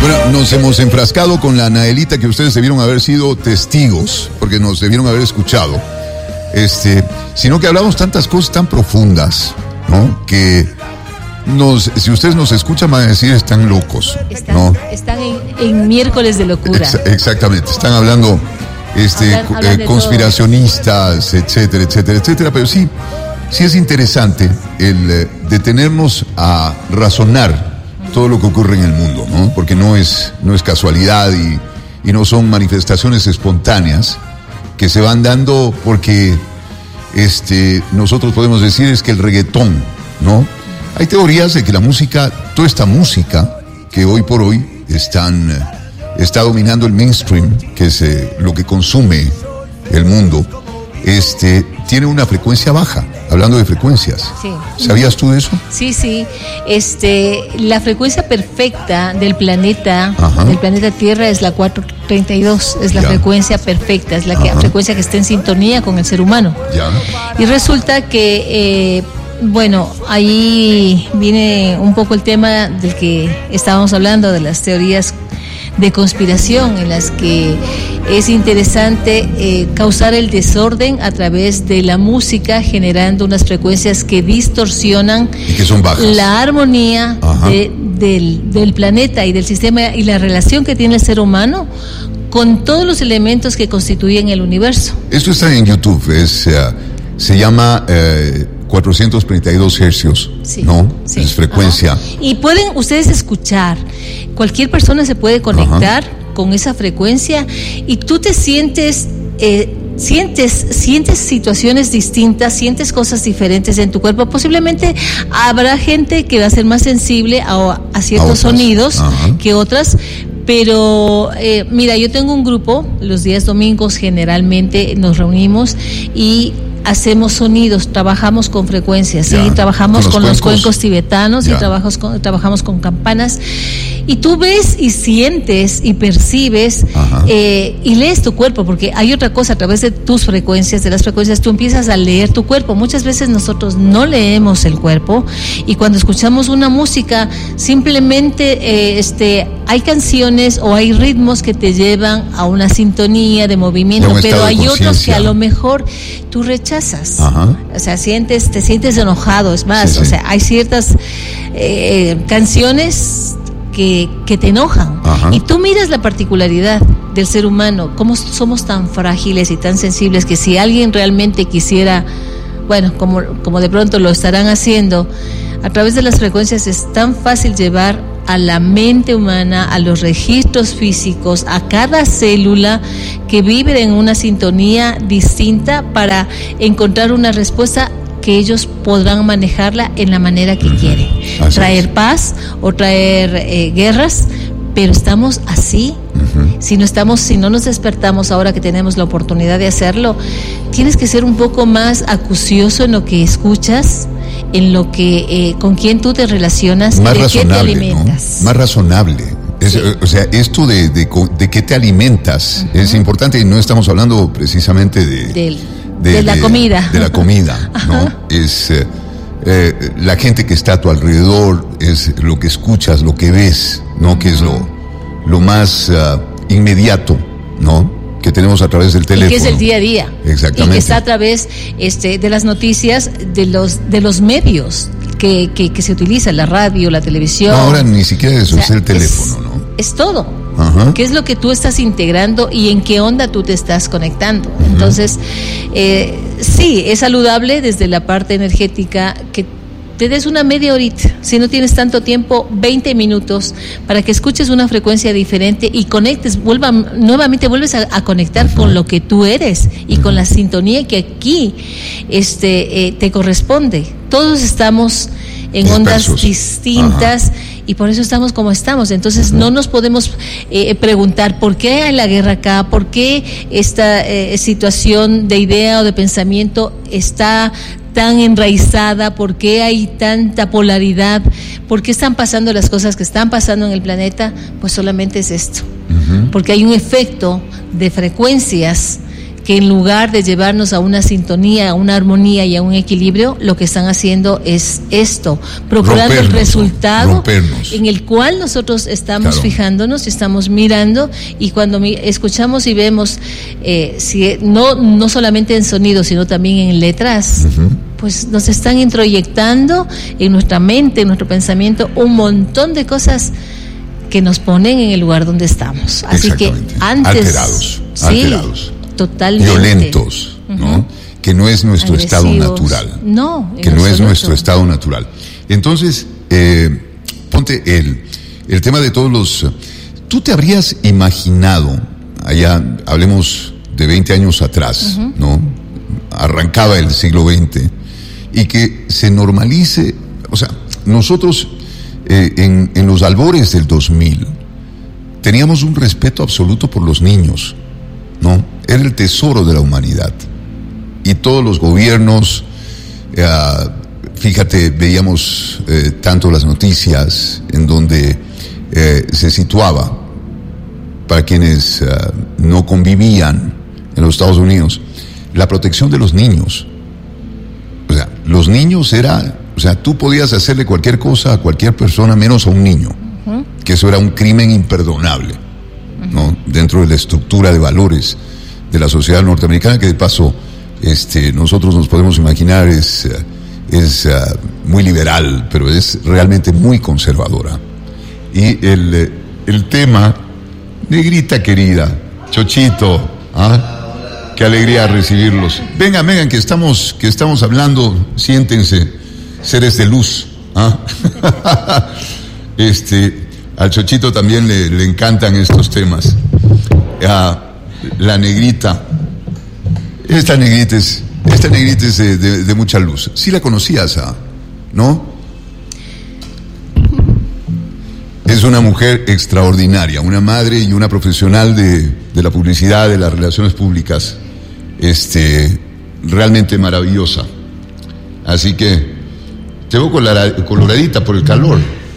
Bueno, nos hemos enfrascado con la Anaelita, que ustedes debieron haber sido testigos, porque nos debieron haber escuchado. Sino que hablamos tantas cosas tan profundas, ¿no? Que si ustedes nos escuchan van a decir están locos, ¿no? Están en miércoles de locura. Exactamente, están hablando hablan conspiracionistas, etcétera, etcétera, etcétera, pero sí es interesante el detenernos a razonar todo lo que ocurre en el mundo, ¿no? Porque no es casualidad y no son manifestaciones espontáneas que se van dando porque nosotros podemos decir es que el reggaetón, ¿no? Hay teorías de que la música, toda esta música que hoy por hoy está dominando el mainstream, que es lo que consume el mundo, tiene una frecuencia baja, hablando de frecuencias. Sí. ¿Sabías tú de eso? Sí. La frecuencia perfecta del planeta Tierra es la 432, es la frecuencia perfecta, es la frecuencia que está en sintonía con el ser humano. Ya. Y resulta que, ahí viene un poco el tema del que estábamos hablando, de las teorías de conspiración, en las que es interesante causar el desorden a través de la música, generando unas frecuencias que distorsionan y que son bajas, la armonía del planeta y del sistema y la relación que tiene el ser humano con todos los elementos que constituyen el universo. Esto está en YouTube, se llama 432 hercios, sí, ¿no? Sí. Es frecuencia. Y pueden ustedes escuchar, cualquier persona se puede conectar con esa frecuencia y tú te sientes situaciones distintas, sientes cosas diferentes en tu cuerpo. Posiblemente habrá gente que va a ser más sensible a ciertos sonidos que otras. Pero mira, yo tengo un grupo, los días domingos generalmente nos reunimos y hacemos sonidos, trabajamos con frecuencias, ¿sí? Trabajamos con los cuencos tibetanos y trabajamos con campanas, y tú ves y sientes y percibes y lees tu cuerpo, porque hay otra cosa, a través de tus frecuencias, de las frecuencias, tú empiezas a leer tu cuerpo. Muchas veces nosotros no leemos el cuerpo, y cuando escuchamos una música simplemente hay canciones o hay ritmos que te llevan a una sintonía de movimiento, pero hay otros que a lo mejor tú rechazas. O sea, te sientes enojado, es más, o sea, hay ciertas canciones que te enojan. Y tú miras la particularidad del ser humano, cómo somos tan frágiles y tan sensibles, que si alguien realmente quisiera, como de pronto lo estarán haciendo, a través de las frecuencias es tan fácil llevar a la mente humana, a los registros físicos, a cada célula que vive en una sintonía distinta para encontrar una respuesta que ellos podrán manejarla en la manera que quieren. Traer paz o traer guerras, pero estamos así. Si no nos despertamos ahora que tenemos la oportunidad de hacerlo, tienes que ser un poco más acucioso en lo que escuchas, en lo que con quién tú te relacionas, más de qué te ¿no? alimentas. Más razonable. O sea, esto de qué te alimentas es importante, y no estamos hablando precisamente de la comida. De la comida, ¿no? Es la gente que está a tu alrededor, es lo que escuchas, lo que ves, ¿no? Que es lo más inmediato, ¿no? Que tenemos a través del teléfono. Y que es el día a día. Exactamente. Y que está a través de las noticias, de los medios que se utilizan, la radio, la televisión. No, ahora ni siquiera eso, es el teléfono, ¿no? Es todo. ¿Qué es lo que tú estás integrando y en qué onda tú te estás conectando? Entonces, sí, es saludable desde la parte energética que te des una media horita, si no tienes tanto tiempo, 20 minutos, para que escuches una frecuencia diferente y conectes, nuevamente vuelves a conectar con lo que tú eres y con la sintonía que aquí te corresponde. Todos estamos en ondas distintas y por eso estamos como estamos. Entonces no nos podemos preguntar por qué hay la guerra acá, por qué esta situación de idea o de pensamiento está tan enraizada, por qué hay tanta polaridad, por qué están pasando las cosas que están pasando en el planeta. Pues solamente es esto, porque hay un efecto de frecuencias que en lugar de llevarnos a una sintonía, a una armonía y a un equilibrio, lo que están haciendo es esto, procurando el resultado en el cual nosotros estamos fijándonos, estamos mirando, y cuando escuchamos y vemos, no solamente en sonido, sino también en letras, pues nos están introyectando en nuestra mente, en nuestro pensamiento, un montón de cosas que nos ponen en el lugar donde estamos. Así que antes... Alterados. Totalmente. Violentos, ¿no? Que no es nuestro estado natural. No, que no es nuestro estado natural. Entonces, ponte el tema de todos los... ¿Tú te habrías imaginado, allá, hablemos de 20 años atrás, ¿no? Arrancaba el siglo XX, y que se normalice, o sea, nosotros en los albores del 2000 teníamos un respeto absoluto por los niños, ¿no? Era el tesoro de la humanidad. Y todos los gobiernos, fíjate, veíamos tanto las noticias en donde se situaba, para quienes no convivían en los Estados Unidos, la protección de los niños. O sea, los niños tú podías hacerle cualquier cosa a cualquier persona menos a un niño, que eso era un crimen imperdonable, ¿no? Dentro de la estructura de valores de la sociedad norteamericana, que de paso nosotros nos podemos imaginar es muy liberal, pero es realmente muy conservadora. Y el tema, negrita querida, Chochito, qué alegría recibirlos. Vengan, que estamos hablando, siéntense, seres de luz. Al Chochito también le encantan estos temas. La negrita, esta negrita es de mucha luz. Sí la conocías, ¿no? Es una mujer extraordinaria, una madre y una profesional de la publicidad, de las relaciones públicas, realmente maravillosa. Así que te veo coloradita por el calor.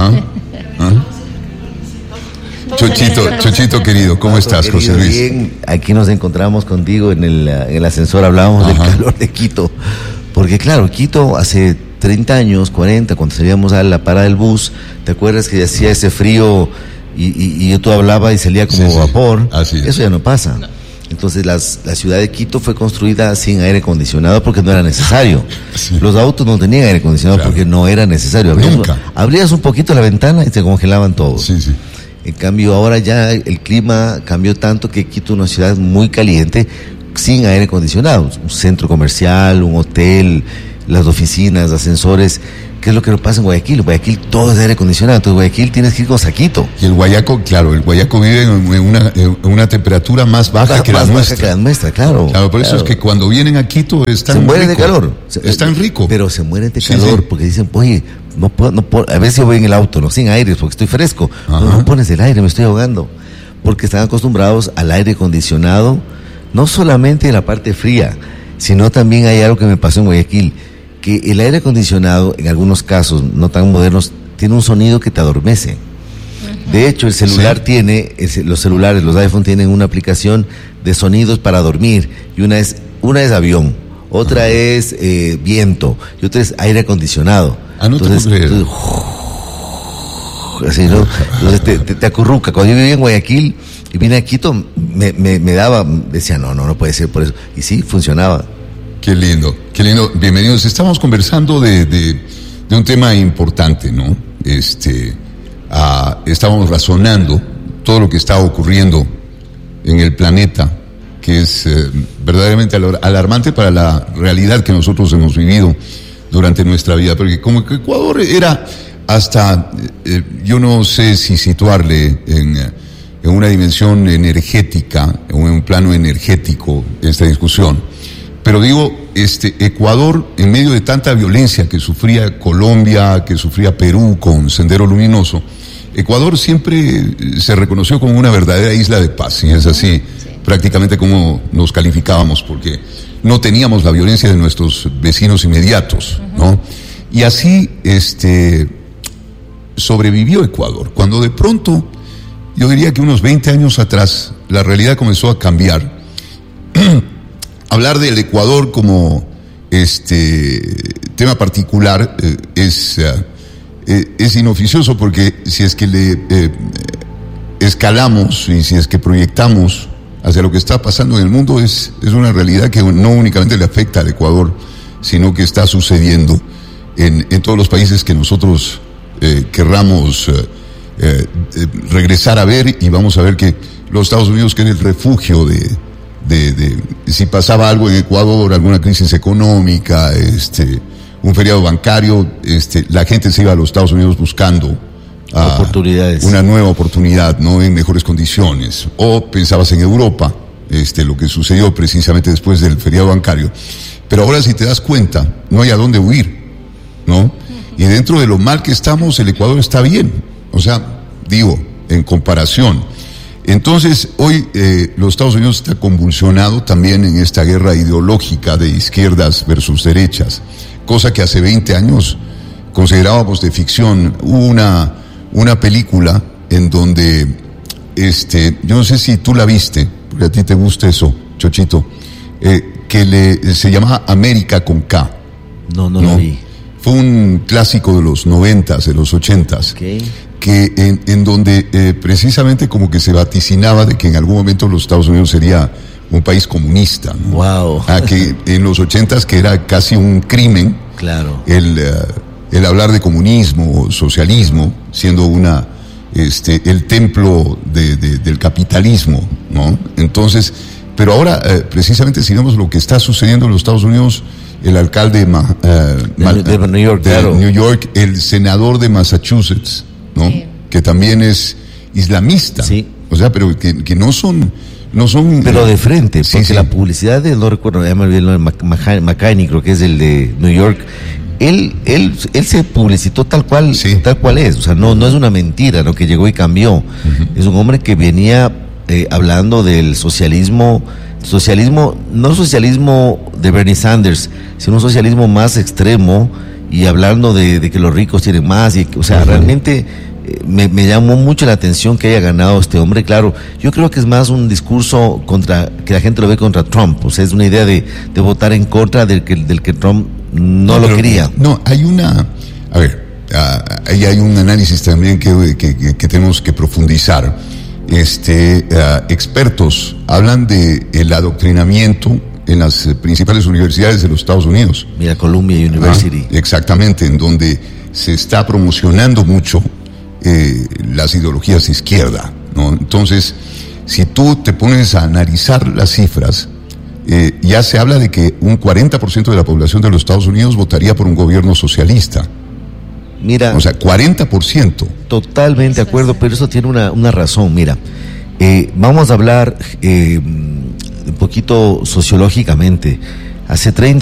Chochito querido, ¿cómo estás, José Luis? Bien, aquí nos encontramos contigo en el ascensor, hablábamos del calor de Quito, porque claro, Quito hace 30 años, 40, cuando salíamos a la parada del bus, ¿te acuerdas que hacía ese frío y tú hablabas y salía como vapor? Así es. Eso ya no pasa. Entonces la ciudad de Quito fue construida sin aire acondicionado porque no era necesario. Sí. Los autos no tenían aire acondicionado porque no era necesario. Abrías un poquito la ventana y se congelaban todos. Sí. En cambio ahora ya el clima cambió tanto que Quito es una ciudad muy caliente sin aire acondicionado. Un centro comercial, un hotel, las oficinas, ascensores. ¿Qué es lo que nos pasa en Guayaquil? En Guayaquil todo es de aire acondicionado, entonces Guayaquil tienes que ir con saquito. Y el Guayaco vive en una temperatura más baja que la nuestra. Baja que la nuestra, claro. Claro, por eso es que cuando vienen a Quito están se mueren de calor. Están ricos. Pero se mueren de calor porque dicen, oye, no puedo, a veces yo voy en el auto, no sin aire, porque estoy fresco. No pones el aire, me estoy ahogando. Porque están acostumbrados al aire acondicionado, no solamente en la parte fría, sino también hay algo que me pasó en Guayaquil, que el aire acondicionado, en algunos casos no tan modernos, tiene un sonido que te adormece. De hecho, el celular los celulares, los iPhone tienen una aplicación de sonidos para dormir, y una es avión, otra es viento, y otra es aire acondicionado. Entonces, así, ¿no? Entonces te acurruca. Cuando yo vivía en Guayaquil y vine a Quito, decía, no puede ser por eso. Y sí, funcionaba. Qué lindo. Bienvenidos. Estamos conversando de un tema importante, ¿no? Estábamos razonando todo lo que está ocurriendo en el planeta, que es verdaderamente alarmante para la realidad que nosotros hemos vivido durante nuestra vida. Porque como que Ecuador era hasta, yo no sé si situarle en una dimensión energética, en un plano energético, esta discusión. Pero digo, Ecuador, en medio de tanta violencia que sufría Colombia, que sufría Perú con Sendero Luminoso, Ecuador siempre se reconoció como una verdadera isla de paz, y es así prácticamente como nos calificábamos, porque no teníamos la violencia de nuestros vecinos inmediatos, ¿no? Y así sobrevivió Ecuador. Cuando de pronto, yo diría que unos 20 años atrás, la realidad comenzó a cambiar hablar del Ecuador como tema particular es inoficioso, porque si es que le escalamos y si es que proyectamos hacia lo que está pasando en el mundo, es una realidad que no únicamente le afecta al Ecuador, sino que está sucediendo en todos los países que nosotros querramos regresar a ver, y vamos a ver que los Estados Unidos, que es el refugio de si pasaba algo en Ecuador, alguna crisis económica, un feriado bancario, la gente se iba a los Estados Unidos buscando oportunidades, una nueva oportunidad, ¿no? En mejores condiciones. O pensabas en Europa, lo que sucedió precisamente después del feriado bancario. Pero ahora, si te das cuenta, no hay a dónde huir, ¿no? Y dentro de lo mal que estamos, el Ecuador está bien. O sea, digo, en comparación. Entonces, hoy los Estados Unidos está convulsionado también en esta guerra ideológica de izquierdas versus derechas, cosa que hace 20 años considerábamos de ficción. Hubo una película en donde, yo no sé si tú la viste, porque a ti te gusta eso, Chochito, que se llamaba América con K. No la vi. Fue un clásico de los 90s, de los 80s. Okay. Que en donde precisamente como que se vaticinaba de que en algún momento los Estados Unidos sería un país comunista, ¿no? Wow. Que en los 80s, que era casi un crimen, claro, el hablar de comunismo o socialismo, siendo el templo del capitalismo, ¿no? Entonces, pero ahora precisamente si vemos lo que está sucediendo en los Estados Unidos, el alcalde de New York, claro, New York, el senador de Massachusetts, ¿no? Sí. Que también es islamista. Sí. O sea, pero que no son pero de frente, porque sí. La publicidad de, no recuerdo, McCain, creo que es el de New York, él se publicitó tal cual, sí, tal cual es. O sea, no es una mentira lo que llegó y cambió. Es un hombre que venía hablando del socialismo, no socialismo de Bernie Sanders, sino un socialismo más extremo, y hablando de que los ricos tienen más, y o sea, realmente me llamó mucho la atención que haya ganado este hombre. Claro, yo creo que es más un discurso que la gente lo ve contra Trump. O sea, es una idea de votar en contra del que Trump no lo quería. No, hay ahí hay un análisis también que tenemos que profundizar. Expertos hablan de el adoctrinamiento en las principales universidades de los Estados Unidos. Mira, Columbia University. Exactamente, en donde se está promocionando mucho las ideologías de izquierda, ¿no? Entonces, si tú te pones a analizar las cifras, ya se habla de que un 40% de la población de los Estados Unidos votaría por un gobierno socialista. Mira, o sea, 40%. Totalmente de acuerdo, pero eso tiene una razón. Mira, vamos a hablar un poquito sociológicamente. Hace 30